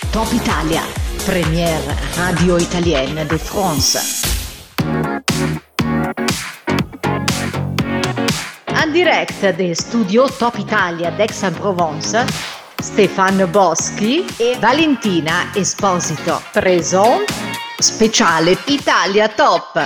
Top Italia, première radio italienne de France. En direct des studios Top Italia d'Aix-en-Provence, Stefano Boschi et Valentina Esposito présentent Speciale Italia Top.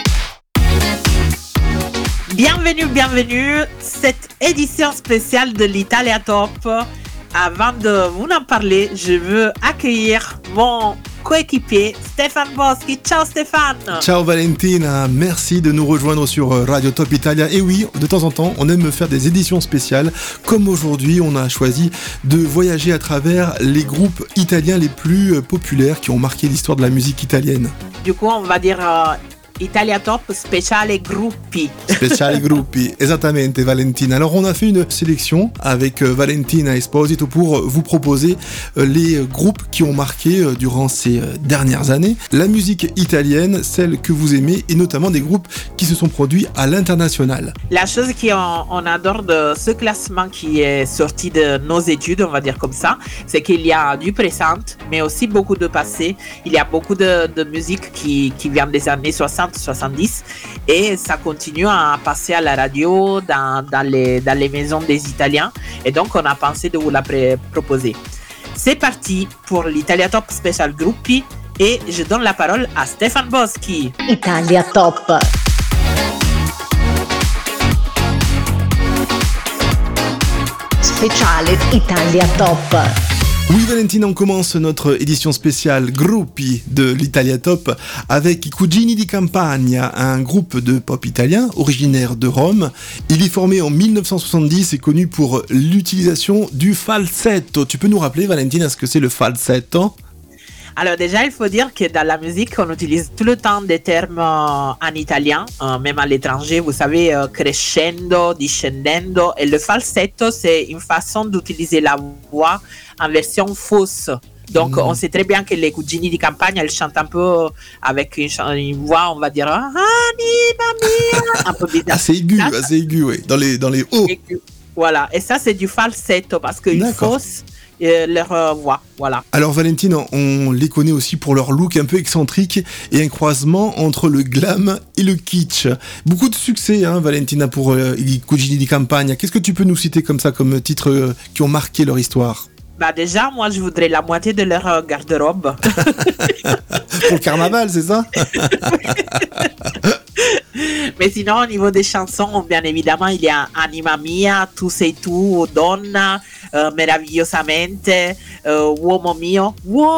Bienvenue, cette édition spéciale de l'Italia Top. Avant de vous en parler, je veux accueillir mon coéquipier Stefano Boschi. Ciao Stéphane. Ciao Valentina, merci de nous rejoindre sur Radio Top Italia. Et oui, de temps en temps, on aime faire des éditions spéciales. Comme aujourd'hui, on a choisi de voyager à travers les groupes italiens les plus populaires qui ont marqué l'histoire de la musique italienne. Du coup, on va dire Italia Top Speciale Gruppi. Speciale Gruppi, esattamente Valentina. Alors on a fait une sélection avec Valentina Esposito pour vous proposer les groupes qui ont marqué durant ces dernières années la musique italienne, celle que vous aimez, et notamment des groupes qui se sont produits à l'international. La chose qu'on adore de ce classement qui est sorti de nos études, on va dire comme ça, c'est qu'il y a du présent, mais aussi beaucoup de passé. Il y a beaucoup de musique qui vient des années 60-70 et ça continue à passer à la radio dans les maisons des Italiens, et donc on a pensé de vous la proposer. C'est parti pour l'Italia Top Special Gruppi et je donne la parole à Stefano Boschi. Italia Top. Speciale Italia Top. Oui Valentina, on commence notre édition spéciale Gruppi de l'Italia Top avec I Cugini di Campagna, un groupe de pop italien originaire de Rome. Il est formé en 1970 et connu pour l'utilisation du falsetto. Tu peux nous rappeler Valentina ce que c'est le falsetto ? Alors déjà, il faut dire que dans la musique, on utilise tout le temps des termes en italien, même à l'étranger, vous savez, crescendo, discendendo. Et le falsetto, c'est une façon d'utiliser la voix en version fausse. Donc, on sait très bien que les Cugini di Campagna, elles chantent un peu avec une voix, on va dire, un peu bizarre. Assez aigu, oui, dans les hauts. Voilà, et ça, c'est du falsetto parce qu'une fausse... leur voix, voilà. Alors Valentine, on les connaît aussi pour leur look un peu excentrique et un croisement entre le glam et le kitsch. Beaucoup de succès, Valentina, pour I Cugini di Campagna. Qu'est-ce que tu peux nous citer comme ça, comme titres qui ont marqué leur histoire ? Bah déjà, moi, je voudrais la moitié de leur garde-robe. Pour le carnaval, c'est ça ? Mais sinon, au niveau des chansons, bien évidemment, il y a Anima Mia, Tu sei tu, Donna, Meravigliosamente, Uomo mio.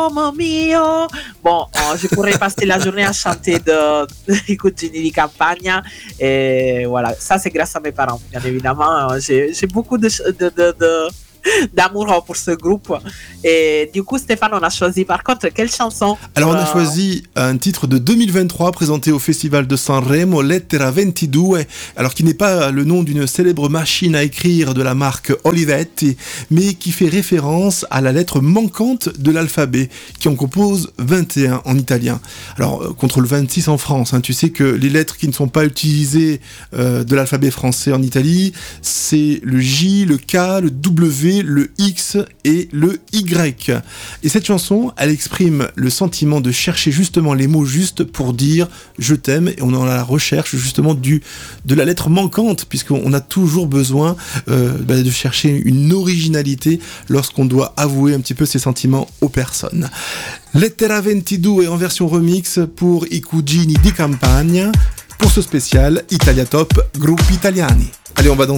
Bon, je pourrais passer la journée à chanter de Cugini di Campagna. Et voilà, ça c'est grâce à mes parents, bien évidemment. J'ai beaucoup d'amour pour ce groupe. Et du coup, Stéphane, on a choisi par contre quelle chanson ? Alors on a choisi un titre de 2023 présenté au Festival de Sanremo, Lettera 22, alors qui n'est pas le nom d'une célèbre machine à écrire de la marque Olivetti, mais qui fait référence à la lettre manquante de l'alphabet, qui en compose 21 en italien. Alors contre le 26 en France, tu sais que les lettres qui ne sont pas utilisées de l'alphabet français en Italie, c'est le J, le K, le W, le X et le Y. Et cette chanson, elle exprime le sentiment de chercher justement les mots justes pour dire « je t'aime », et on est à la recherche justement de la lettre manquante, puisqu'on a toujours besoin de chercher une originalité lorsqu'on doit avouer un petit peu ses sentiments aux personnes. Lettera 22 est en version remix pour I Cugini di Campagna, pour ce spécial Italia Top Gruppi Italiani. Allez, on va danser.